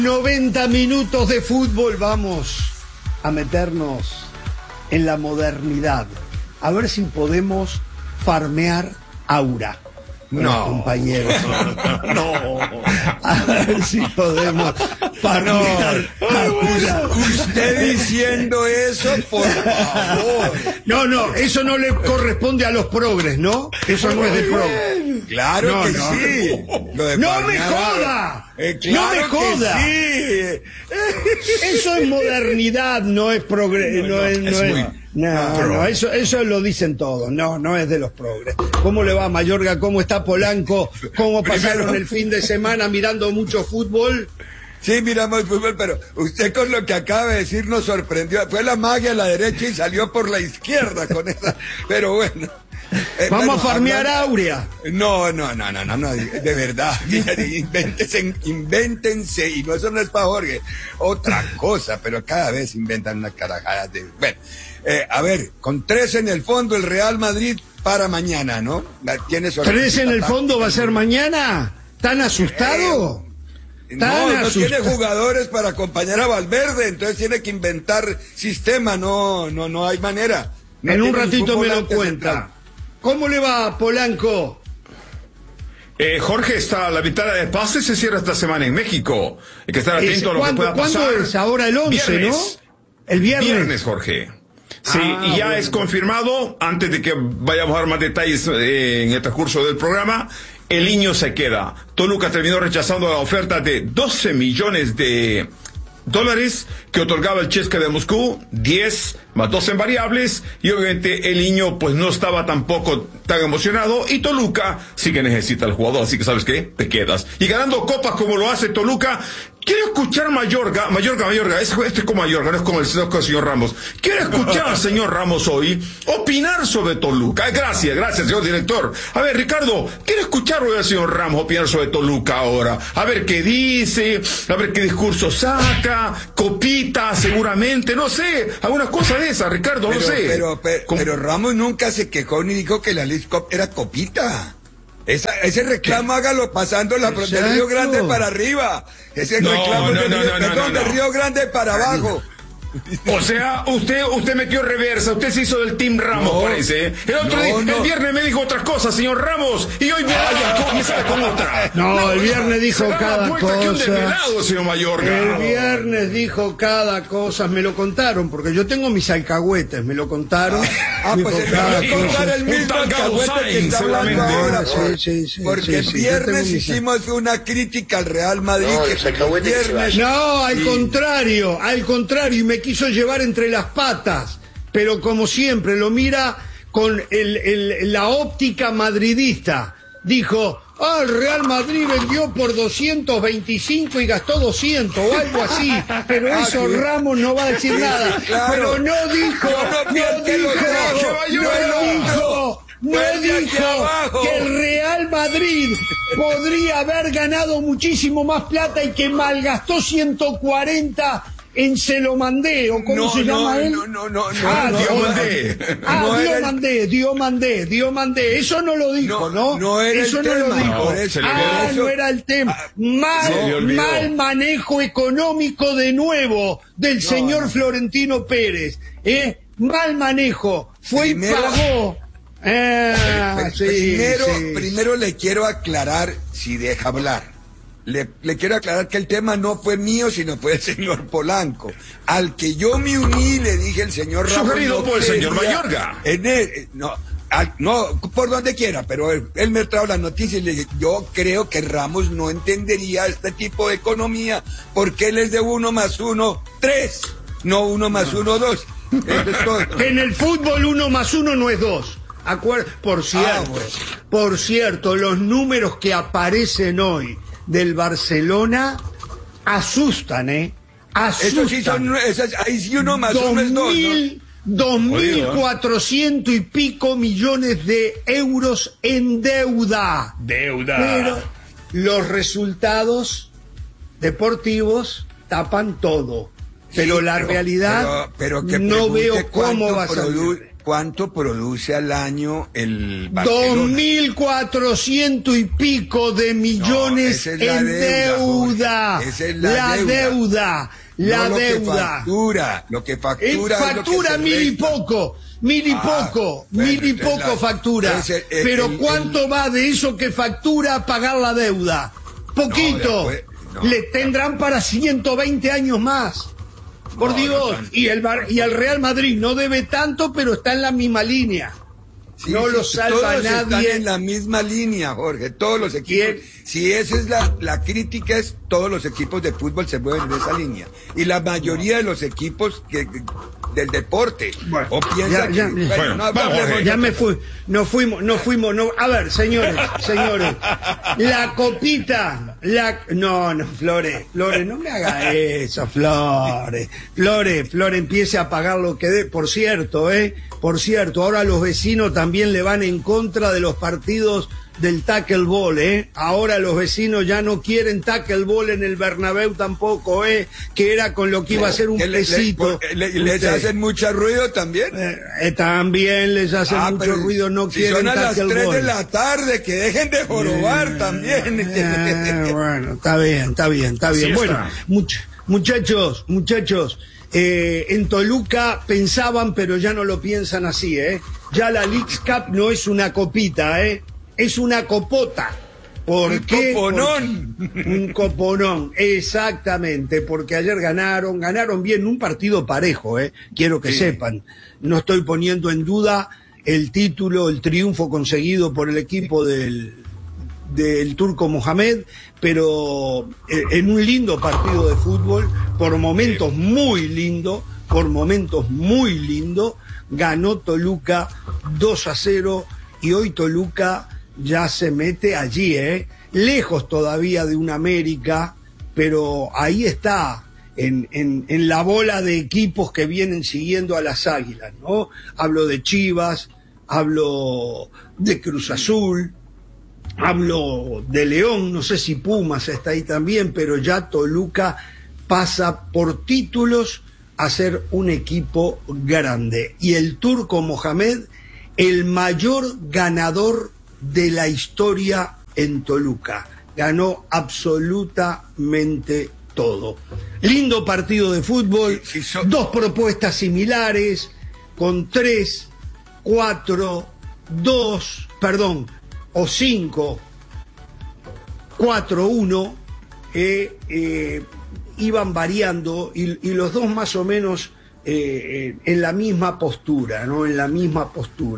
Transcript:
90 minutos de fútbol, vamos a meternos en la modernidad. A ver si podemos farmear Aura. No, compañeros. No. A ver si podemos farmear Aura. Usted diciendo eso, por favor. No, eso no le corresponde a los progres, ¿no? Eso no es de progres. Claro que sí. ¡No me joda! Claro, ¡No me joda! Que sí. Eso es modernidad, no es progres. No, eso lo dicen todos. No es de los progres. ¿Cómo le va, Mayorga? ¿Cómo está Polanco? ¿Cómo pasaron el fin de semana mirando mucho fútbol? Sí, miramos fútbol, pero usted con lo que acaba de decir nos sorprendió. Fue la magia a la derecha y salió por la izquierda con esa. Pero bueno. Vamos a farmear Aurea. No, de verdad. Invéntense, y no, eso no es para Jorge, otra cosa, pero cada vez inventan unas carajadas de... Bueno, a ver, con 3 en el fondo el Real Madrid para mañana, ¿no? ¿Tiene 3 en el fondo va a ser mañana? ¿Tan asustado? No tiene jugadores para acompañar a Valverde, entonces tiene que inventar sistema, no hay manera. No en un ratito me lo cuenta. Central. ¿Cómo le va, Polanco? Jorge, la ventana de pases se cierra esta semana en México. Hay que estar atento a lo que pueda pasar. ¿Cuándo es? Ahora el 11, viernes, ¿no? El viernes. Viernes, Jorge. Sí, y ya es confirmado, antes de que vayamos a dar más detalles en el transcurso del programa, el niño se queda. Toluca terminó rechazando la oferta de $12 millones que otorgaba el CSKA de Moscú, 10 más 2 en variables, y obviamente el niño pues no estaba tampoco tan emocionado, y Toluca sí que necesita al jugador, así que ¿sabes qué? Te quedas. Y ganando copas como lo hace Toluca. Quiero escuchar Mayorga, este es como Mayorga, no es como el señor Ramos. Quiero escuchar al señor Ramos hoy opinar sobre Toluca. Gracias, señor director. A ver, Ricardo, quiero escucharlo al señor Ramos opinar sobre Toluca ahora. A ver qué dice, a ver qué discurso saca, copita seguramente, no sé, algunas cosas de esas, Ricardo, no sé. Pero Ramos nunca se quejó ni dijo que la Leagues Cup era copita. Ese reclamo hágalo pasando la frontera de Río Grande para arriba. Ese reclamo de Río Grande para abajo. O sea, usted metió reversa, usted se hizo del Team Ramos, parece. El viernes me dijo otras cosas, señor Ramos, y hoy me sale con otra. El viernes dijo cada cosa. Señor Mayorga. El viernes dijo cada cosa, me lo contaron, porque yo tengo mis alcahuetes, me lo contaron. Pues se me va a contar el mismo alcahuete que está hablando ahora. Porque el viernes hicimos una crítica al Real Madrid. Al contrario, y me quiso llevar entre las patas, pero como siempre lo mira con la óptica madridista. Dijo, el Real Madrid vendió por 225 y gastó 200 o algo así, pero eso Ramos no va a decir nada. Claro. Pero no dijo que el Real Madrid podría haber ganado muchísimo más plata y que malgastó 140 en Se lo mandé, o ¿cómo se llama él? Diomandé. Eso no lo dijo, ¿no? No era eso el no tema. Lo dijo. No era el tema. Mal manejo económico de nuevo del señor Florentino Pérez. Mal manejo. Fue y pagó. Primero le quiero aclarar, si deja hablar. Le quiero aclarar que el tema no fue mío, sino fue el señor Polanco. Al que yo me uní, le dije el señor Ramos. Sugerido por el señor Mayorga. No, por donde quiera, pero él me trajo la noticia y le dije, yo creo que Ramos no entendería este tipo de economía, porque él es de 1 más 1, 3, no 1 más 1, 2. En el fútbol 1 más 1 no es 2. Por cierto, los números que aparecen hoy del Barcelona asustan, Eso sí ahí sí 1 más 1 es 2, ¿no? 2.400 y pico millones de euros en deuda. Pero los resultados deportivos tapan todo. Pero la realidad pero que no veo cómo va a salir. ¿cuánto produce al año el Barcelona? 2.400 y pico de millones esa es la en deuda. Esa es la deuda. La no deuda. Lo que factura. Factura mil y poco factura. Pero ¿cuánto va de eso que factura a pagar la deuda? Poquito. Le tendrán para 120 años más. Por Dios. Y el Real Madrid no debe tanto, pero está en la misma línea. Sí, no lo salva todos nadie. Están en la misma línea, Jorge, todos los equipos. Si esa es la crítica, es todos los equipos de fútbol se mueven en esa línea. Y la mayoría de los equipos del deporte. Bueno, o piensa ya me fui. Nos fuimos. A ver, señores. La copita. No, Flores, no me haga eso, Flores, empiece a pagar lo que dé. Por cierto, ahora los vecinos también le van en contra de los partidos del tackle ball, Ahora los vecinos ya no quieren tackle ball en el Bernabéu tampoco, que era con lo que iba a ser un pesito. ¿Les hacen mucho ruido también? También les hacen mucho ruido, no quieren tackle ball. Son a las 3 de la tarde, que dejen de jorobar también. Bueno, está bien. Sí, bueno, muchachos, en Toluca pensaban, pero ya no lo piensan así, Ya la Leagues Cup no es una copita, es una copota. ¿Por qué? Un coponón, exactamente, porque ayer ganaron bien, un partido parejo, quiero que sepan. No estoy poniendo en duda el título, el triunfo conseguido por el equipo del Turco Mohamed, pero en un lindo partido de fútbol, por momentos muy lindo, ganó Toluca 2-0, y hoy Toluca ya se mete allí, lejos todavía de un América, pero ahí está, en la bola de equipos que vienen siguiendo a las Águilas, ¿no? Hablo de Chivas, hablo de Cruz Azul, hablo de León, no sé si Pumas está ahí también, pero ya Toluca pasa por títulos a ser un equipo grande. Y el Turco Mohamed, el mayor ganador de la historia en Toluca. Ganó absolutamente todo. Lindo partido de fútbol, dos propuestas similares, con 3, 4, 2, o 5, 4, 1, iban variando y los dos más o menos en la misma postura, ¿no? En la misma postura.